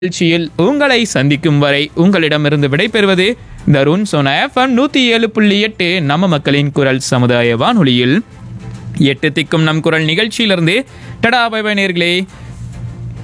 நிகழ்ச்சியில் உங்களை சந்திக்கும் வரை உங்களிடமிருந்து விடைபெறுவது தருண். சோனா எஃப்எம் 107.8 நம்ம மக்களின் குரல் சமுதாய வானொலியில் 8 திக்கும் நம் குரல் நிகழ்ச்சியிலிருந்து டடா பை பை நேயர்களே.